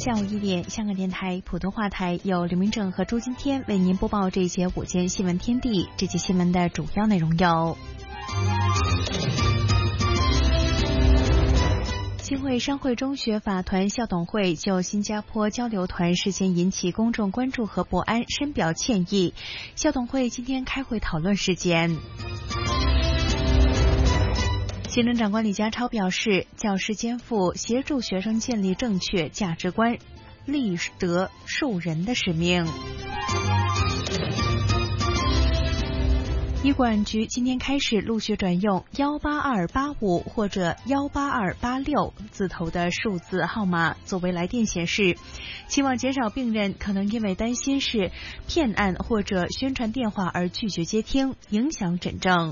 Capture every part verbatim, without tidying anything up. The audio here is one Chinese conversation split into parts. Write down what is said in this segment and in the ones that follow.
下午一点，香港电台普通话台由刘明正和朱金天为您播报这一节午间新闻天地。这节新闻的主要内容有：新会商会中学法团校董会就新加坡交流团事件引起公众关注和不安深表歉意，校董会今天开会讨论事件。行政长官李家超表示，教师肩负协助学生建立正确价值观、立德树人的使命。医管局今天开始陆续转用一八二八五或者一八二八六字头的数字号码作为来电显示，希望减少病人可能因为担心是骗案或者宣传电话而拒绝接听，影响诊症。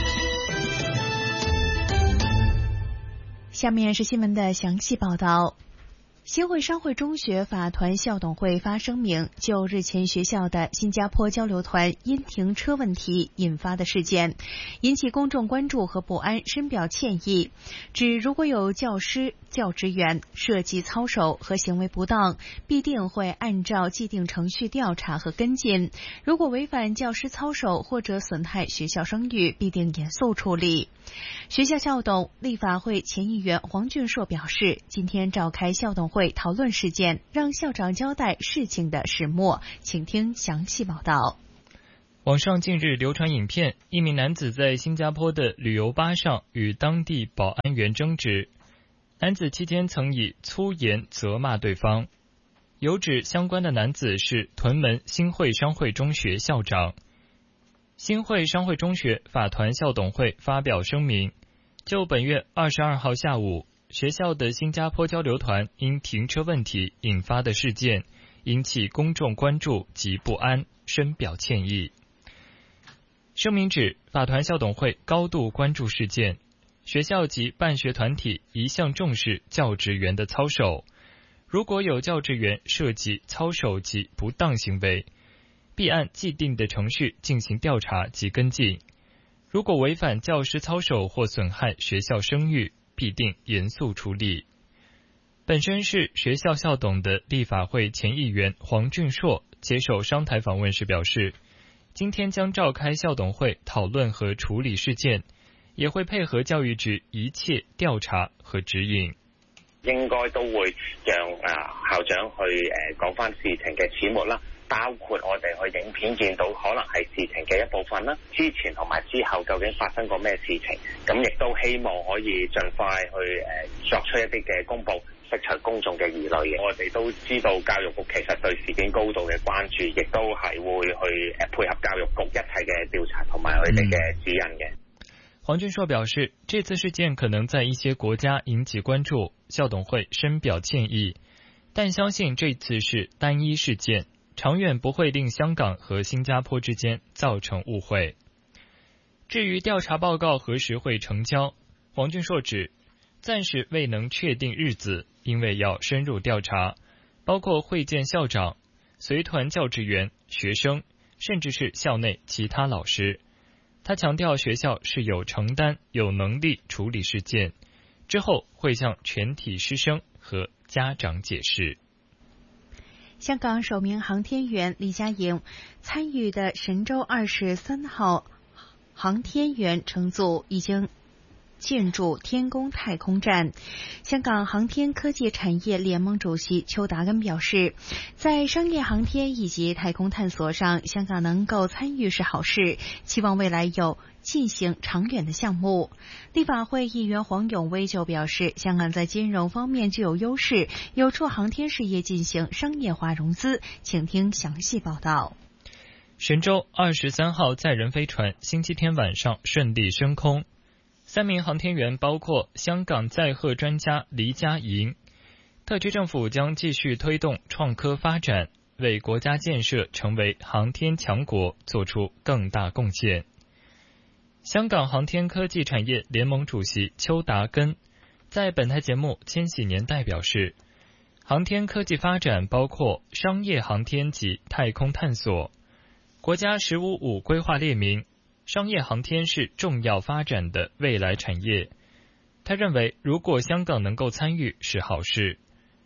下面是新闻的详细报道。新会商会中学法团校董会发声明，就日前学校的新加坡交流团因停车问题引发的事件，引起公众关注和不安，深表歉意，指如果有教师、教职员涉及操守和行为不当，必定会按照既定程序调查和跟进，如果违反教师操守或者损害学校声誉，必定严肃处理。学校校董、立法会前议员黄俊硕表示，今天召开校董会讨论事件，让校长交代事情的始末，请听详细报道。 网上近日流传影片，一名男子在新加坡的旅游巴上与当地保安员争执，男子期间曾以粗言责骂对方，有指相关的男子是屯门新会商会中学校长。新会商会中学法团校董会发表声明，就本月二十二号下午学校的新加坡交流团因停车问题引发的事件，引起公众关注及不安，深表歉意。声明指，法团校董会高度关注事件，学校及办学团体一向重视教职员的操守，如果有教职员涉及操守及不当行为，必按既定的程序进行调查及跟进，如果违反教师操守或损害学校声誉，必定严肃处理。本身是学校校董的立法会前议员黄俊硕接受商台访问时表示，今天将召开校董会讨论和处理事件，也會配合教育局一切調查和指引。 應該都會讓啊校長去誒講翻事情嘅始末啦，包括我哋去影片見到可能係事情嘅一部分啦，之前同埋之後究竟發生過咩事情，咁亦都希望可以盡快去誒作出一啲嘅公佈，釋除公眾嘅疑慮嘅。我哋都知道教育局其實對事件高度嘅關注，亦都係會去誒配合教育局一切嘅調查同埋佢哋嘅指引嘅。 黃俊碩表示，這次事件可能在一些國家引起關注，校董會深表歉意，但相信這次是單一事件，長遠不會令香港和新加坡之間造成誤會。至於調查報告何時會呈交，黃俊碩指，暫時未能確定日子，因為要深入調查，包括會見校長、隨團教職員、學生，甚至是校內其他老師。他強調學校是有承擔、有能力處理事件，之後會向全體師生和家長解釋。 香港首名航天員李嘉穎參與的神舟二十三號航天員乘組已經進駐天宮太空站。香港航天科技產業聯盟主席邱達根表示，在商業航天以及太空探索上，香港能夠參與是好事，期望未來有進行長遠的項目。立法會議員黃永威就表示，香港在金融方面具有優勢，有助航天事業進行商業化融資。請聽詳細報道。 神舟二十三號載人飛船星期天晚上順利升空，三名航天員包括香港載荷專家黎嘉瑩。特區政府將繼續推動創科發展，為國家建設成為航天強國做出更大貢獻。香港航天科技產業聯盟主席邱達根在本台節目《千禧年代》表示，航天科技發展包括商業航天及太空探索。國家十五五規劃列明，商業航天是重要發展的未來產業。他認為，如果香港能夠參與是好事。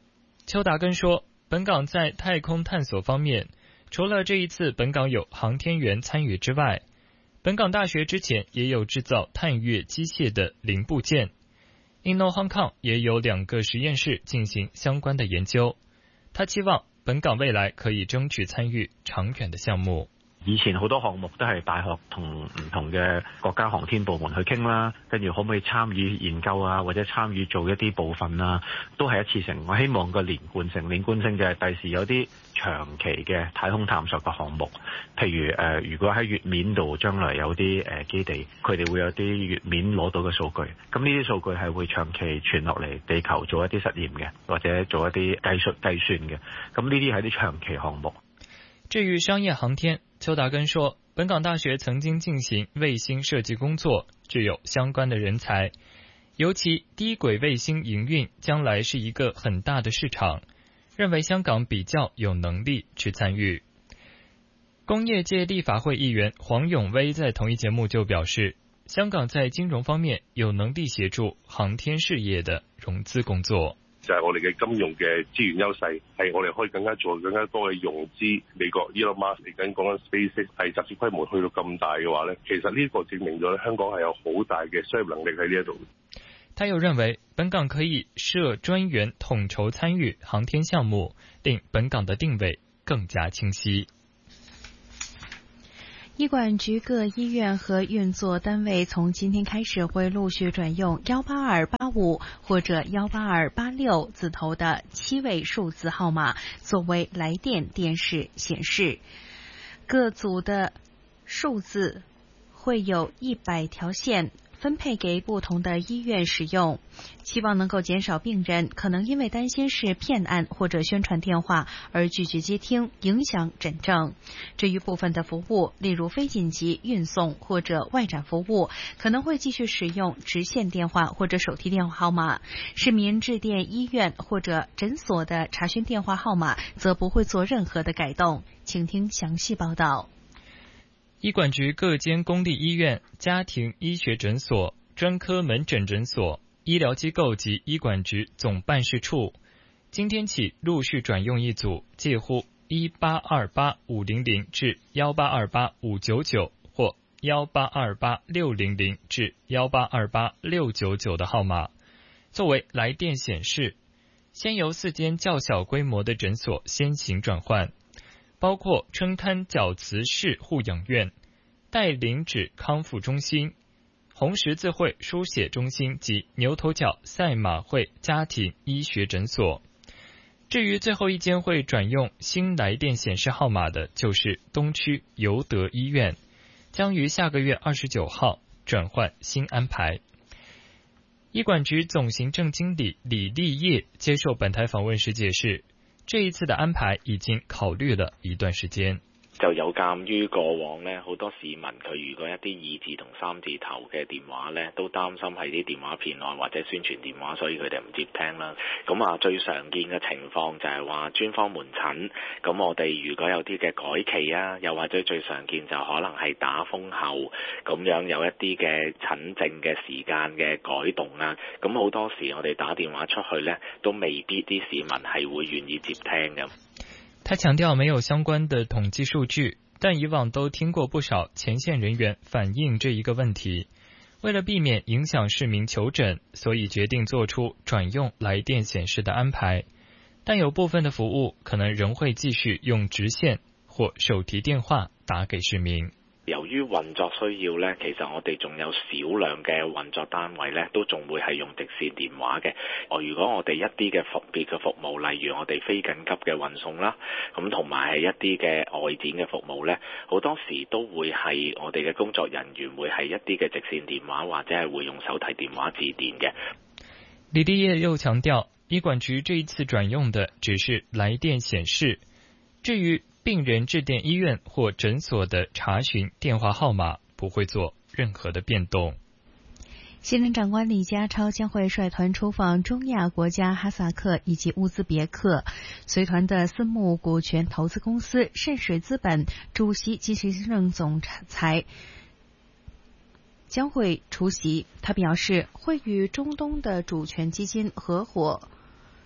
邱达根说，本港在太空探索方面，除了这一次本港有航天员参与之外，本港大学之前也有制造探月机械的零部件。Inno Hong Kong 也有两个实验室进行相關嘅研究，他期望本港未來可以爭取參與長遠的項目。 以前好多項目都係大學同唔同嘅國家航天部門去傾啦，跟住可唔可以參與研究啊，或者參與做一啲部分啊，都係一次性。我希望個連貫性，連貫性就係第時有啲長期嘅太空探索嘅項目，譬如誒、呃，如果喺月面度將來有啲誒基地，佢哋會有啲月面攞到嘅數據，咁呢啲數據係會長期傳落嚟地球做一啲實驗嘅，或者做一啲計術計算嘅，咁呢啲係啲長期項目。 至於商業航天，邱達根說，本港大學曾經進行衛星設計工作，具有相關的人才，尤其低軌衛星營運將來是一個很大的市場，認為香港比較有能力去參與。工業界立法會議員黃永威在同一節目就表示，香港在金融方面有能力協助航天事業的融資工作。 就係我哋嘅金融嘅資源優勢，係我哋可以更加做更加多嘅融資。美國 Elon Musk 嚟緊講緊 SpaceX 係集資規模去到咁大嘅話咧，其實呢個證明咗香港係有好大嘅商業能力喺呢一度。 他又認為，本港可以設專員統籌參與航天項目，令本港的定位更加清晰。 醫管局各醫院和運作單位從今天開始會陸續轉用一八二八五或者一八二八六字頭的七位數字號碼作為來電電視顯示，各組的數字會有一百條線分配給不同的醫院使用，希望能夠減少病人可能因為擔心是騙案或者宣傳電話而拒絕接聽，影響診症。至於部分的服務，例如非緊急運送或者外展服務，可能會繼續使用直線電話或者手提電話號碼。市民致電醫院或者診所的查詢電話號碼，則不會做任何的改動。請聽詳細報道。 醫管局各間公立醫院、家庭醫學診所、專科門診診所、醫療機構及醫管局總辦事處，今天起陸續轉用一組介乎一八二八五零零至一八二八五九九或一八二八六零零至一八二八六九九的號碼，作為來電顯示。先由四間較小規模的診所先行轉換，包括春刊角慈氏護養院、戴林指康復中心、紅十字會書寫中心及牛頭角賽馬會家庭醫學診所。至於最後一間會轉用新來電顯示號碼的，就是東區尤德醫院，將於下個月二十九號轉換新安排。醫管局總行政經理李立業接受本台訪問時解釋，這一次的安排已經考慮了一段時間。 就有鑑於過往呢，好多市民佢如果一啲二字同三字頭嘅電話呢，都擔心係啲電話騙案或者宣傳電話，所以佢哋唔接聽啦。咁啊，最常見嘅情況就係話專科門診，咁我哋如果有啲嘅改期啊，又或者最常見就可能係打風後咁樣有一啲嘅診症嘅時間嘅改動啊，咁好多時我哋打電話出去呢，都未必啲市民係會願意接聽嘅。 他強調沒有相關的統計數據，但以往都聽過不少前線人員反映這一個問題。為了避免影響市民求診，所以決定做出轉用來電顯示的安排。但有部分的服務可能仍會繼續用直線或手提電話打給市民。 由於運作需要呢，其實我哋仲有少量嘅運作單位呢，都仲會係用直線電話嘅。我如果我哋一啲嘅特別嘅服務，例如我哋非緊急嘅運送啦，咁同埋係一啲嘅外展嘅服務呢，好多時都會係我哋嘅工作人員會係一啲嘅直線電話，或者係會用手提電話致電嘅。 李立業又強調，醫管局這一次轉用的只是來電顯示，至於病人致電醫院或診所的查詢電話號碼不會做任何的變動。 行政長官李家超將會率團出訪中亞國家哈薩克以及烏茲別克，隨團的私募股權投資公司滲水資本主席及行政總裁將會出席。他表示會與中東的主權基金合夥，在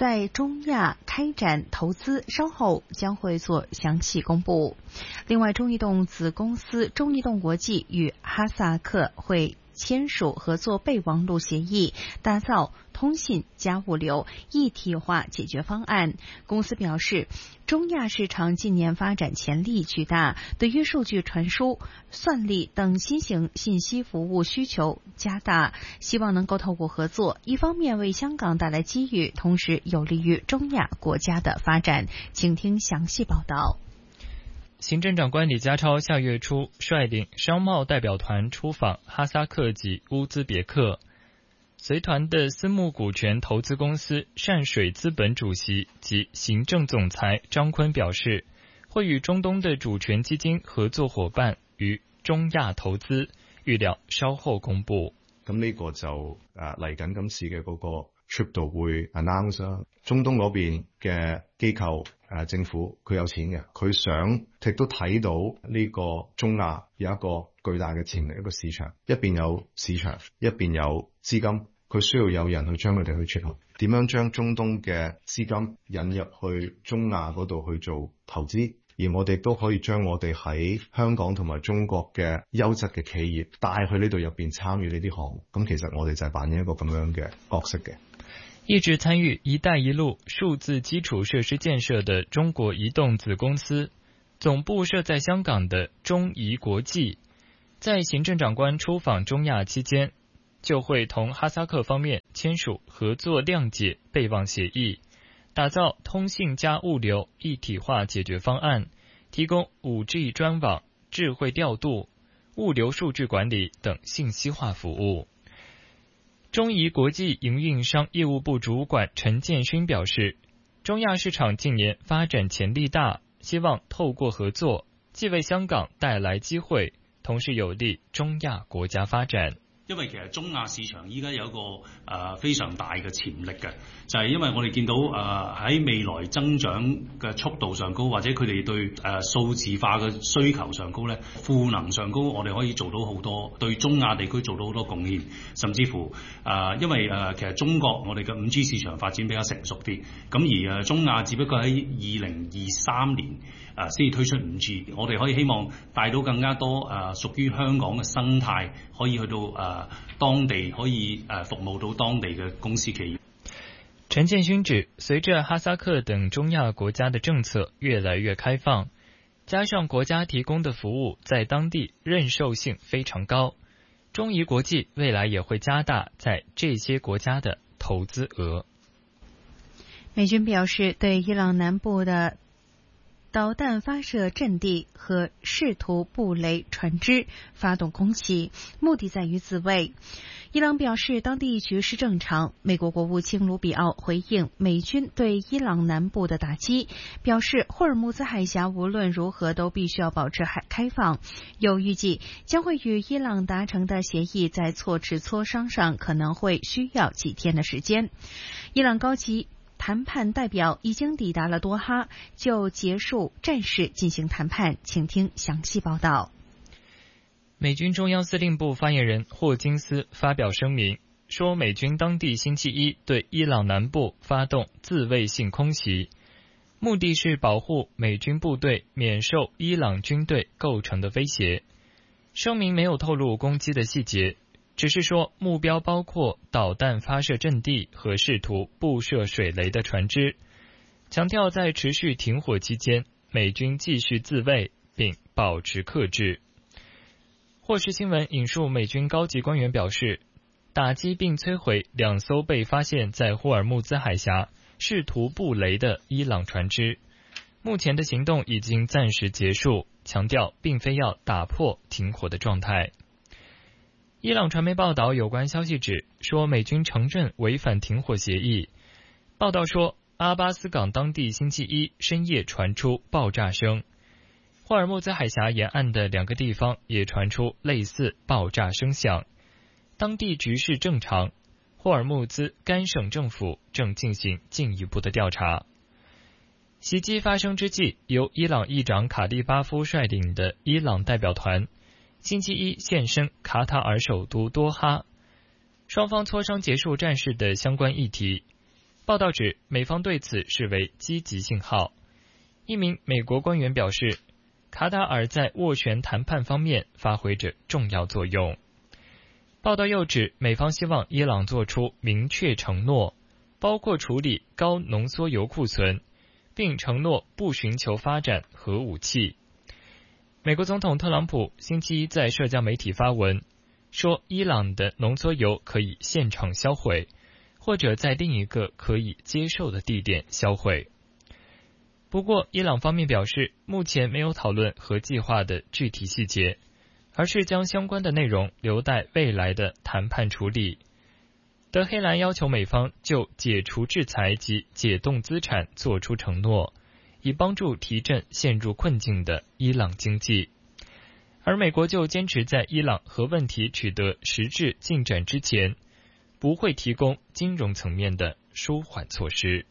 在中亚开展投资，稍后将会做详细公布。另外，中移动子公司中移动国际与哈萨克会签署合作备忘录协议，打造通信加物流一体化解决方案。公司表示，中亚市场近年发展潜力巨大，对于数据传输、算力等新型信息服务需求加大，希望能够透过合作，一方面为香港带来机遇，同时有利于中亚国家的发展。请听详细报道。 行政长官李家超下月初率领商贸代表团出访哈萨克及乌兹别克，随团的私募股权投资公司善水资本主席及行政总裁张坤表示，会与中东的主权基金合作伙伴於中亞投資，預料稍後公布。 咁呢個就誒嚟緊今次嘅嗰個 trip 度會 announce 啦。中東嗰邊嘅機構誒政府佢有錢嘅，佢想亦都睇到呢個中亞有一個巨大嘅潛力，一個市場，一邊有市場，一邊有資金，佢需要有人去將佢哋去撮合。點樣將中東嘅資金引入去中亞嗰度去做投資？而我哋都可以將我哋喺香港同埋中國嘅優質嘅企業帶去呢度入邊參與呢啲項目，咁其實我哋就係扮演一個咁樣嘅角色嘅。 一直參與一帶一路數字基礎設施建設的中國移動子公司，總部設在香港的中移國際，在行政長官出訪中亞期間，就會同哈薩克方面簽署合作諒解備忘協議，打造通信加物流一體化解決方案，提供 五 G 專網、智慧調度、物流數據管理等信息化服務。中移國際營運商業務部主管陳建勳表示，中亞市場近年發展潛力大，希望透過合作，既為香港帶來機會，同時有利中亞國家發展。 因為其實中亞市場依家有一個誒、呃、非常大嘅潛力嘅，就係、是、因為我哋見到誒喺、呃、未來增長嘅速度上高，或者佢哋對誒、呃、數字化嘅需求上高咧，賦能上高，我哋可以做到好多，對中亞地區做到好多貢獻，甚至乎誒、呃、因為誒、呃、其實中國我哋嘅五 G 市場發展比較成熟啲，咁而誒中亞只不過喺二零二三年誒先至推出五 G， 我哋可以希望帶到更加多誒、呃、屬於香港嘅生態，可以去到誒、呃當地可以誒服務到當地嘅公司企業。 陳建勳指，隨着哈薩克等中亞國家的政策越來越開放，加上國家提供的服務在當地認受性非常高，中移國際未來也會加大在這些國家的投資額。 美軍表示，對伊朗南部的導彈發射陣地和試圖布雷船隻發動攻擊，目的在於自衛。伊朗表示當地局勢正常。美國國務卿盧比奧回應美軍對伊朗南部的打擊，表示霍爾木茲海峽無論如何都必須要保持海開放，又預計將會與伊朗達成的協議在措辭磋商上可能會需要幾天的時間。伊朗高級談判代表已經抵達了多哈，就結束戰事進行談判。請聽詳細報道。 美軍中央司令部發言人霍金斯發表聲明，說美軍當地星期一對伊朗南部發動自衛性空襲，目的是保護美軍部隊免受伊朗軍隊構成的威脅。聲明沒有透露攻擊的細節，只是說目標包括導彈發射陣地和試圖布設水雷的船隻，強調在持續停火期間，美軍繼續自衛並保持克制。霍士新聞引述美軍高級官員表示，打擊並摧毀兩艘被發現在霍爾木茲海峽試圖布雷的伊朗船隻，目前的行動已經暫時結束，強調並非要打破停火的狀態。伊朗傳媒報道有關消息指，說美軍承認違反停火協議。報道說，阿巴斯港當地星期一深夜傳出爆炸聲，霍爾木茲海峽沿岸的兩個地方也傳出類似爆炸聲響。當地局勢正常，霍爾木茲該省政府正進行進一步的調查。襲擊發生之際，由伊朗議長卡利巴夫率領的伊朗代表團星期一現身卡塔爾首都多哈，雙方磋商結束戰事的相關議題。 报道指，美方对此视为积极信号。一名美国官员表示，卡塔尔在斡旋谈判方面发挥着重要作用。报道又指，美方希望伊朗做出明确承诺，包括处理高浓缩铀库存，并承诺不寻求发展核武器。美国总统特朗普星期一在社交媒体发文，说伊朗的浓缩铀可以现场销毁，或者在另一个可以接受的地点销毁。不过，伊朗方面表示，目前没有讨论核计划的具体细节，而是将相关的内容留待未来的谈判处理。德黑兰要求美方就解除制裁及解冻资产做出承诺，以帮助提振陷入困境的伊朗经济。而美国就坚持在伊朗核问题取得实质进展之前，不会提供金融层面的舒缓措施。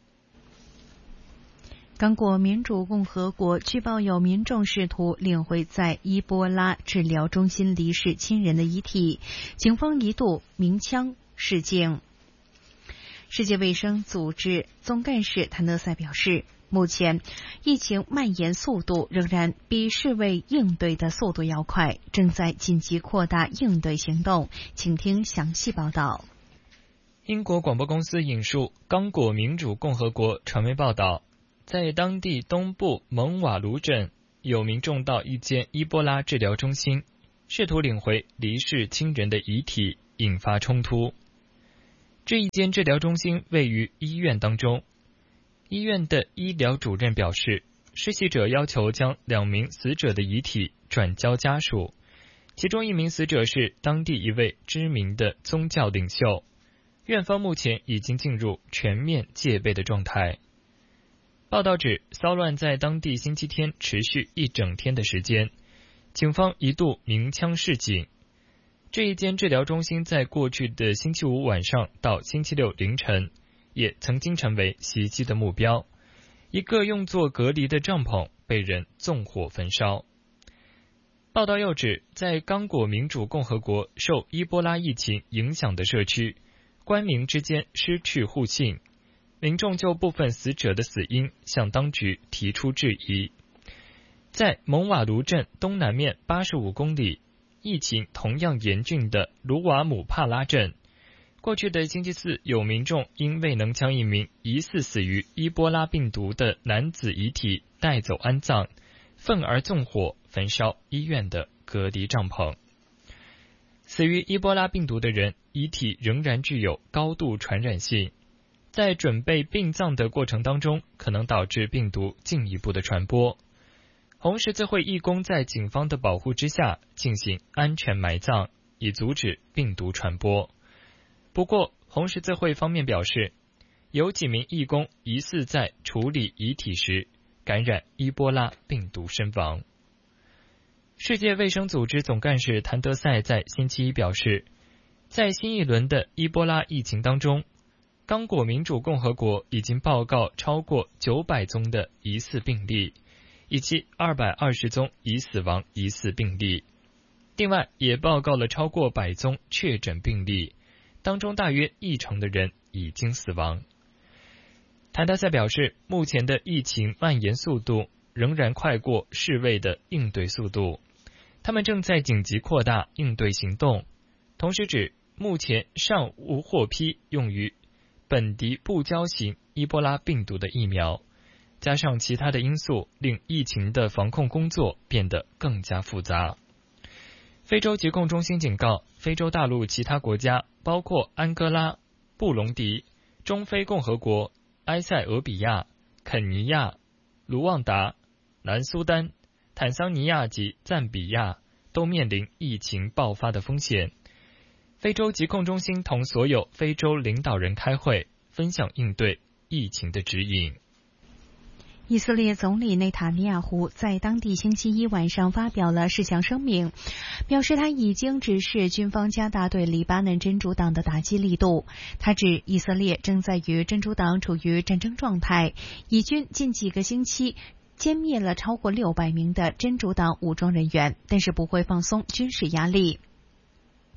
刚果民主共和国据报有民众试图领回在伊波拉治疗中心离世亲人的遗体，警方一度鸣枪示警。世界卫生组织总干事谭德赛表示，目前疫情蔓延速度仍然比世卫应对的速度要快，正在紧急扩大应对行动。请听详细报道。 英国广播公司引述刚果民主共和国传媒报道，在当地东部蒙瓦卢镇，有民众到一间伊波拉治疗中心，试图领回离世亲人的遗体，引发冲突。这一间治疗中心位于医院当中，医院的医疗主任表示，施袭者要求将两名死者的遗体转交家属，其中一名死者是当地一位知名的宗教领袖。院方目前已经进入全面戒备的状态。报道指，骚乱在当地星期天持续一整天的时间，警方一度鸣枪示警。这一间治疗中心在过去的星期五晚上到星期六凌晨，也曾经成为袭击的目标。一个用作隔离的帐篷被人纵火焚烧。报道又指，在刚果民主共和国受伊波拉疫情影响的社区，官民之间失去互信，民众就部分死者的死因向当局提出质疑。在蒙瓦卢镇东南面八十五公里，疫情同样严峻的卢瓦姆帕拉镇，过去的星期四有民众因未能将一名疑似死于伊波拉病毒的男子遗体带走安葬，愤而纵火焚烧医院的隔离帐篷。死于伊波拉病毒的人遗体仍然具有高度传染性，在准备殡葬的过程当中，可能导致病毒进一步的传播。红十字会义工在警方的保护之下进行安全埋葬，以阻止病毒传播。不过，红十字会方面表示，有几名义工疑似在处理遗体时感染伊波拉病毒身亡。世界卫生组织总干事谭德赛在星期一表示，在新一轮的伊波拉疫情当中，刚果民主共和国已经报告超过九百宗的疑似病例，以及二百二十宗已死亡疑似病例。另外，也报告了超过百宗确诊病例，当中大约一成的人已经死亡。谭德赛表示，目前的疫情蔓延速度仍然快过世卫的应对速度，他们正在紧急扩大应对行动，同时指目前尚无获批用于本地布胶型伊波拉病毒的疫苗，加上其他的因素，令疫情的防控工作变得更加复杂。非洲疾控中心警告，非洲大陆其他国家包括安哥拉、布隆迪、中非共和国、埃塞俄比亚、肯尼亚、卢旺达、南苏丹、坦桑尼亚及赞比亚都面临疫情爆发的风险。非洲疾控中心同所有非洲领导人开会，分享应对疫情的指引。 以色列总理内塔尼亚胡在当地星期一晚上发表了事项声明，表示他已经指示军方加大对黎巴嫩真主党的打击力度。他指以色列正在与真主党处于战争状态，以军近几个星期歼灭了超过六百名的真主党武装人员，但是不会放松军事压力。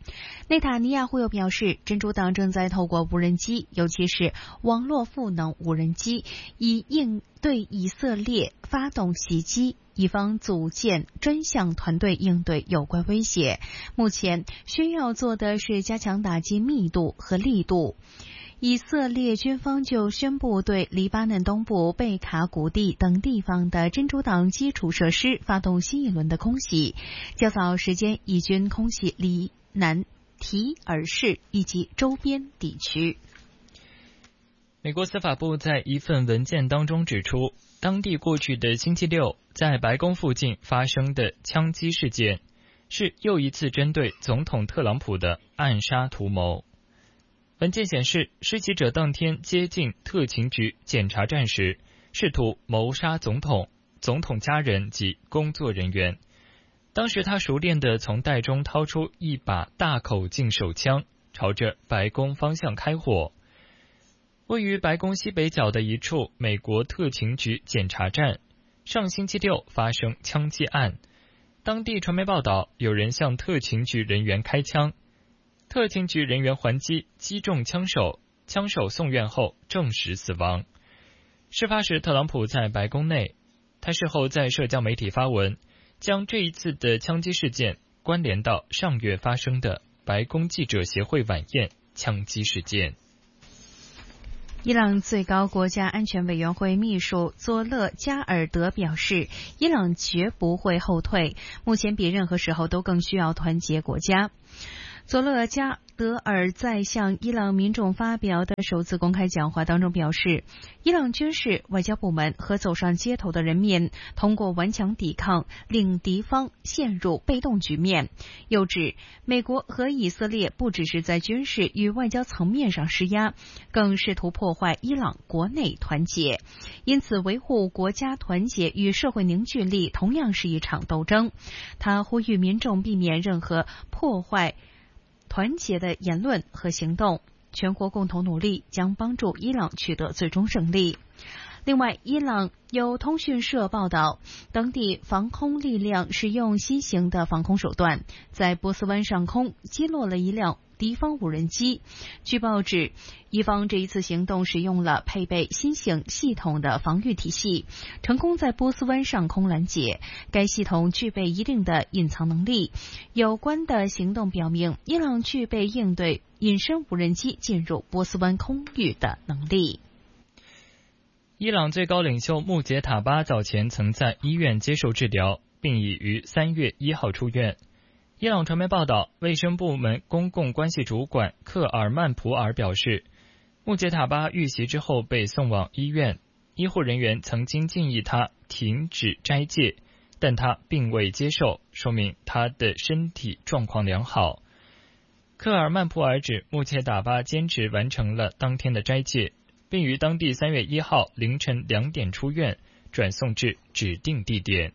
内塔尼亚胡又表示，真主党正在透过无人机，尤其是网络赋能无人机，以应对以色列发动袭击，以方组建专项团队应对有关威胁。目前需要做的是加强打击密度和力度。以色列军方就宣布对黎巴嫩东部贝卡谷地等地方的真主党基础设施发动新一轮的空袭。较早时间，以军空袭黎南提尔市以及周边地区。 美国司法部在一份文件当中指出，当地过去的星期六在白宫附近发生的枪击事件，是又一次针对总统特朗普的暗杀图谋。文件显示，施袭者当天接近特勤局检查站时，试图谋杀总统、总统家人及工作人员。当时他熟练地从袋中掏出一把大口径手枪，朝着白宫方向开火。位于白宫西北角的一处美国特勤局检查站，上星期六发生枪击案。当地传媒报道，有人向特勤局人员开枪，特勤局人员还击，击中枪手，枪手送院后证实死亡。事发时，特朗普在白宫内，他事后在社交媒体发文，将这一次的枪击事件关联到上月发生的白宫记者协会晚宴枪击事件。 伊朗最高国家安全委员会秘书佐勒加尔德表示，伊朗绝不会后退，目前比任何时候都更需要团结国家。佐勒加德尔在向伊朗民众发表的首次公开讲话当中表示，伊朗军事、外交部门和走上街头的人民通过顽强抵抗令敌方陷入被动局面。又指美国和以色列不只是在军事与外交层面上施压，更试图破坏伊朗国内团结，因此维护国家团结与社会凝聚力同样是一场斗争。他呼吁民众避免任何破坏团结的言论和行动，全国共同努力将帮助伊朗取得最终胜利。另外，伊朗有通讯社报道，当地防空力量使用新型的防空手段，在波斯湾上空击落了一辆敌方无人机。据报指，伊方这一次行动使用了配备新型系统的防御体系，成功在波斯湾上空拦截。该系统具备一定的隐藏能力。有关的行动表明，伊朗具备应对隐身无人机进入波斯湾空域的能力。 伊朗最高领袖穆杰塔巴早前曾在医院接受治疗，并已于三月一号出院。伊朗传媒报道，卫生部门公共关系主管克尔曼普尔表示，穆杰塔巴遇袭之后被送往医院，医护人员曾经建议他停止斋戒，但他并未接受，说明他的身体状况良好。克尔曼普尔指穆杰塔巴坚持完成了当天的斋戒，并于当地三月一号凌晨两点出院，转送至指定地点。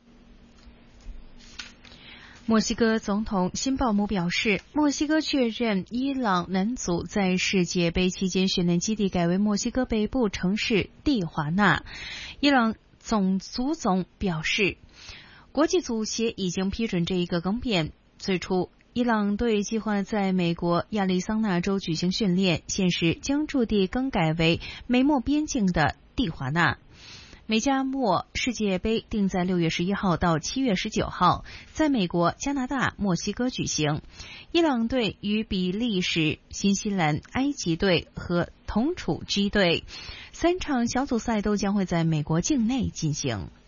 墨西哥总统辛鲍姆表示，墨西哥确认伊朗男足在世界杯期间训练基地改为墨西哥北部城市蒂华纳。伊朗总足总表示，国际足协已经批准这一个更变。最初，伊朗队计划在美国亚利桑那州举行训练，现时将驻地更改为美墨边境的蒂华纳。美加墨世界杯定在六月十一号到七月十九号，在美国、加拿大、墨西哥举行。伊朗队与比利时、新西兰、埃及队和同处 G 队三场小组赛都将会在美国境内进行。